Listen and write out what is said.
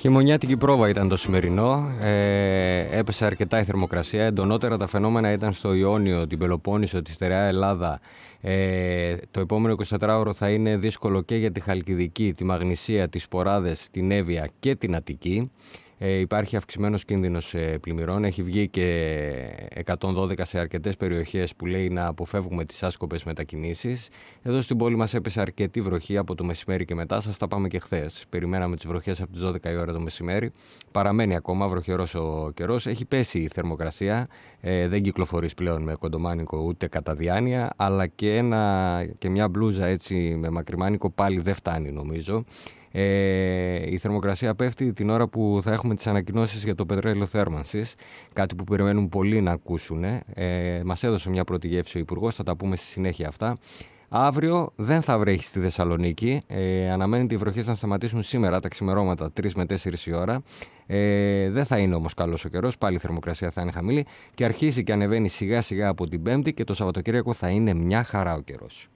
Χειμωνιάτικη πρόβα ήταν το σημερινό. Έπεσε αρκετά η θερμοκρασία. Εντονότερα τα φαινόμενα ήταν στο Ιόνιο, την Πελοπόννησο, τη στερεά Ελλάδα. Το επόμενο 24ωρο θα είναι δύσκολο και για τη Χαλκιδική, τη Μαγνησία, τις Ποράδες, την Εύβοια και την Αττική. Υπάρχει αυξημένος κίνδυνος πλημμυρών. Έχει βγει και 112 σε αρκετές περιοχές που λέει να αποφεύγουμε τις άσκοπες μετακινήσεις. Εδώ στην πόλη μας έπεσε αρκετή βροχή από το μεσημέρι και μετά. Σας τα πάμε και χθες. Περιμέναμε τις βροχές από τις 12 η ώρα το μεσημέρι. Παραμένει ακόμα βροχερός ο καιρός. Έχει πέσει η θερμοκρασία. Δεν κυκλοφορείς πλέον με κοντομάνικο ούτε κατά διάνοια. Αλλά και μια μπλούζα έτσι με μακριμάνικο πάλι δεν φτάνει νομίζω. Η θερμοκρασία πέφτει την ώρα που θα έχουμε τις ανακοινώσεις για το πετρέλαιο θέρμανσης, κάτι που περιμένουν πολλοί να ακούσουν. Μας έδωσε μια πρώτη γεύση ο Υπουργός, θα τα πούμε στη συνέχεια αυτά. Αύριο δεν θα βρέχει στη Θεσσαλονίκη. Αναμένεται οι βροχές να σταματήσουν σήμερα τα ξημερώματα 3 με 4 η ώρα. Δεν θα είναι όμως καλός ο καιρός, πάλι η θερμοκρασία θα είναι χαμηλή και αρχίζει και ανεβαίνει σιγά σιγά από την Πέμπτη και το Σαββατοκύριακο θα είναι μια χαρά ο καιρός.